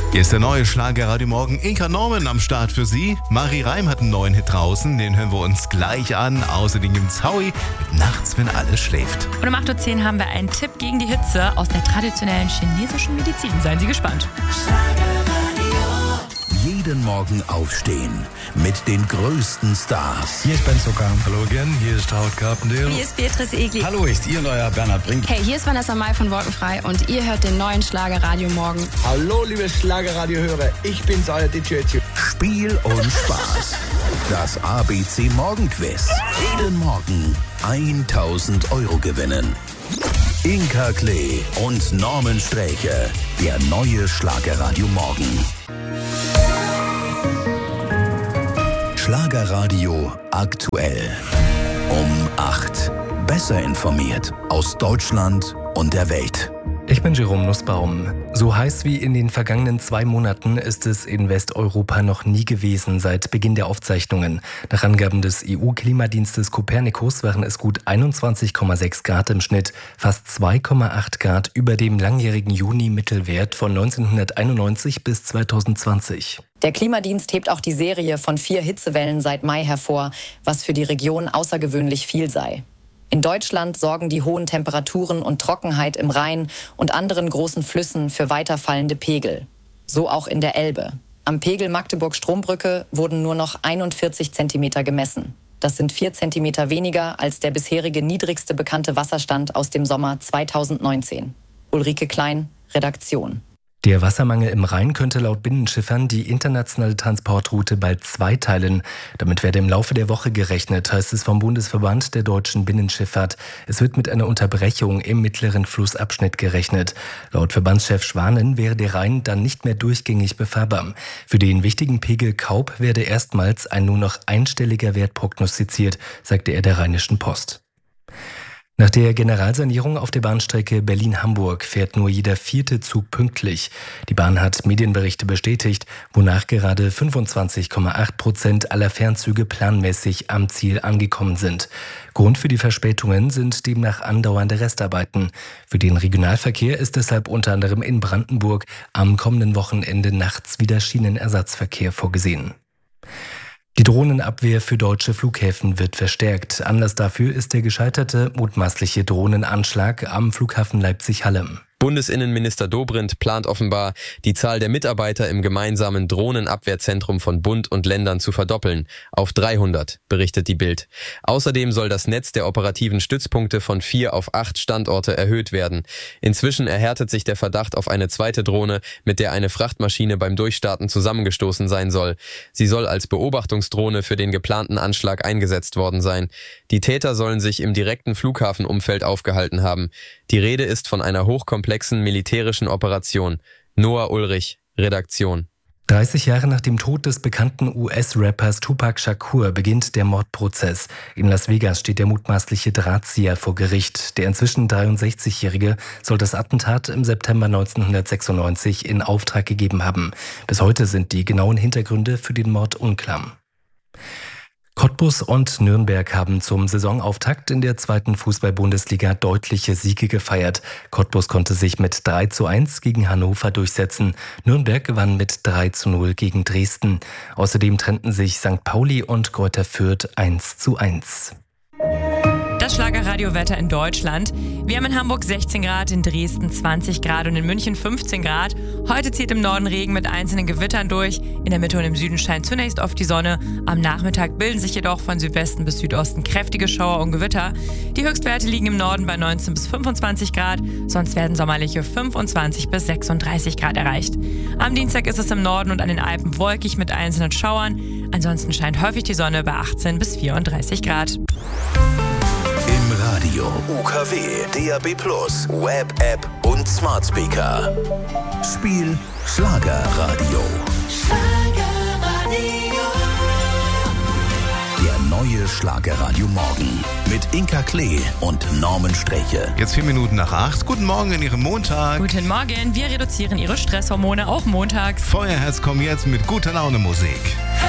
Hier ist der neue Schlagerradio Morgen. Inka Norman am Start für Sie. Marie Reim hat einen neuen Hit draußen, den hören wir uns gleich an. Außerdem gibt's Howie mit Nachts, wenn alles schläft. Und um 8.10 Uhr haben wir einen Tipp gegen die Hitze aus der traditionellen chinesischen Medizin. Seien Sie gespannt. Jeden Morgen aufstehen mit den größten Stars. Hier ist Ben Zucker. Hallo again, hier ist Howard Carpendale. Hier ist Beatrice Egli. Hallo, ist Ihr neuer Bernhard Brink. Hey, hier ist Vanessa Mai von Wolkenfrei und ihr hört den neuen Schlagerradio Morgen. Hallo, liebe Schlagerradio-Hörer, ich bin's, euer DJ. Spiel und Spaß. Das ABC Morgenquiz. Jeden Morgen 1.000 € gewinnen. Inka Klee und Norman Sträche. Der neue Schlagerradio Morgen. Schlagerradio aktuell. Um 8. Besser informiert aus Deutschland und der Welt. Ich bin Jerome Nussbaum. So heiß wie in den vergangenen 2 Monaten ist es in Westeuropa noch nie gewesen seit Beginn der Aufzeichnungen. Nach Angaben des EU-Klimadienstes Copernicus waren es gut 21,6 Grad im Schnitt, fast 2,8 Grad über dem langjährigen Juni-Mittelwert von 1991 bis 2020. Der Klimadienst hebt auch die Serie von 4 Hitzewellen seit Mai hervor, was für die Region außergewöhnlich viel sei. In Deutschland sorgen die hohen Temperaturen und Trockenheit im Rhein und anderen großen Flüssen für weiterfallende Pegel. So auch in der Elbe. Am Pegel Magdeburg-Strombrücke wurden nur noch 41 Zentimeter gemessen. Das sind 4 Zentimeter weniger als der bisherige niedrigste bekannte Wasserstand aus dem Sommer 2019. Ulrike Klein, Redaktion. Der Wassermangel im Rhein könnte laut Binnenschiffern die internationale Transportroute bald zweiteilen. Damit werde im Laufe der Woche gerechnet, heißt es vom Bundesverband der deutschen Binnenschifffahrt. Es wird mit einer Unterbrechung im mittleren Flussabschnitt gerechnet. Laut Verbandschef Schwanen wäre der Rhein dann nicht mehr durchgängig befahrbar. Für den wichtigen Pegel Kaub werde erstmals ein nur noch einstelliger Wert prognostiziert, sagte er der Rheinischen Post. Nach der Generalsanierung auf der Bahnstrecke Berlin-Hamburg fährt nur jeder 4. Zug pünktlich. Die Bahn hat Medienberichte bestätigt, wonach gerade 25,8% aller Fernzüge planmäßig am Ziel angekommen sind. Grund für die Verspätungen sind demnach andauernde Restarbeiten. Für den Regionalverkehr ist deshalb unter anderem in Brandenburg am kommenden Wochenende nachts wieder Schienenersatzverkehr vorgesehen. Die Drohnenabwehr für deutsche Flughäfen wird verstärkt. Anlass dafür ist der gescheiterte mutmaßliche Drohnenanschlag am Flughafen Leipzig-Halle. Bundesinnenminister Dobrindt plant offenbar, die Zahl der Mitarbeiter im gemeinsamen Drohnenabwehrzentrum von Bund und Ländern zu verdoppeln, auf 300, berichtet die Bild. Außerdem soll das Netz der operativen Stützpunkte von 4 auf 8 Standorte erhöht werden. Inzwischen erhärtet sich der Verdacht auf eine zweite Drohne, mit der eine Frachtmaschine beim Durchstarten zusammengestoßen sein soll. Sie soll als Beobachtungsdrohne für den geplanten Anschlag eingesetzt worden sein. Die Täter sollen sich im direkten Flughafenumfeld aufgehalten haben. Die Rede ist von einer hochkomplexen militärischen Operation. Noah Ulrich, Redaktion. 30 Jahre nach dem Tod des bekannten US-Rappers Tupac Shakur beginnt der Mordprozess. In Las Vegas steht der mutmaßliche Drahtzieher vor Gericht. Der inzwischen 63-Jährige soll das Attentat im September 1996 in Auftrag gegeben haben. Bis heute sind die genauen Hintergründe für den Mord unklar. Cottbus und Nürnberg haben zum Saisonauftakt in der 2. Fußball-Bundesliga deutliche Siege gefeiert. Cottbus konnte sich mit 3:1 gegen Hannover durchsetzen. Nürnberg gewann mit 3:0 gegen Dresden. Außerdem trennten sich St. Pauli und Greuther Fürth 1:1. Das Schlagerradio-Wetter in Deutschland. Wir haben in Hamburg 16 Grad, in Dresden 20 Grad und in München 15 Grad. Heute zieht im Norden Regen mit einzelnen Gewittern durch. In der Mitte und im Süden scheint zunächst oft die Sonne. Am Nachmittag bilden sich jedoch von Südwesten bis Südosten kräftige Schauer und Gewitter. Die Höchstwerte liegen im Norden bei 19 bis 25 Grad. Sonst werden sommerliche 25 bis 36 Grad erreicht. Am Dienstag ist es im Norden und an den Alpen wolkig mit einzelnen Schauern. Ansonsten scheint häufig die Sonne bei 18 bis 34 Grad. Im Radio, UKW, DAB+, Web, App und Smart Speaker. Spiel Schlagerradio. Der neue Schlagerradio Morgen mit Inka Klee und Norman Sträche. Jetzt 4 Minuten nach 8. Guten Morgen in Ihrem Montag. Guten Morgen, wir reduzieren Ihre Stresshormone auch montags. Feuerherz kommen jetzt mit guter Laune Musik.